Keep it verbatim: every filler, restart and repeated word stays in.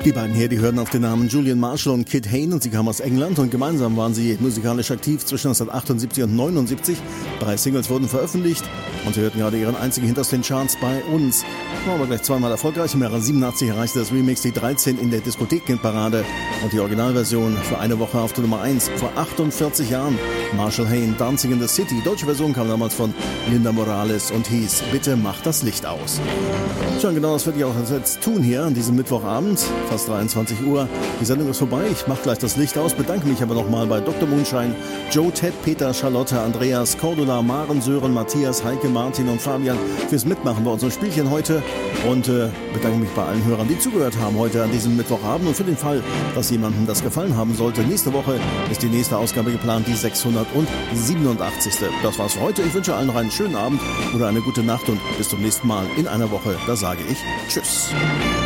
Die beiden hier, die hörten auf den Namen Julian Marshall und Kit Hain und sie kamen aus England und gemeinsam waren sie musikalisch aktiv zwischen neunzehnhundertachtundsiebzig und neunundsiebzig. Drei Singles wurden veröffentlicht und sie hörten gerade ihren einzigen Hit aus den Charts bei uns. War aber gleich zweimal erfolgreich. Im Jahre siebenundachtzig erreichte das Remix die dreizehn in der Diskothek-Parade und die Originalversion für eine Woche auf der Nummer eins vor achtundvierzig Jahren. Marshall Hain, Dancing in the City. Die deutsche Version kam damals von Linda Morales und hieß Bitte mach das Licht aus. Schon genau, das werde ich auch jetzt tun hier an diesem Mittwochabend, fast dreiundzwanzig Uhr. Die Sendung ist vorbei, ich mache gleich das Licht aus, bedanke mich aber nochmal bei Doktor Moonshine, Joe, Ted, Peter, Charlotte, Andreas, Cordula, Maren, Sören, Matthias, Heike, Martin und Fabian fürs Mitmachen bei unserem Spielchen heute und äh, bedanke mich bei allen Hörern, die zugehört haben heute an diesem Mittwochabend und für den Fall, dass jemandem das gefallen haben sollte, nächste Woche ist die nächste Ausgabe geplant, die sechshundertsiebenundachtzigste. Das war's für heute, ich wünsche allen noch einen schönen Abend oder eine gute Nacht und bis zum nächsten Mal in einer Woche, da sage ich Tschüss.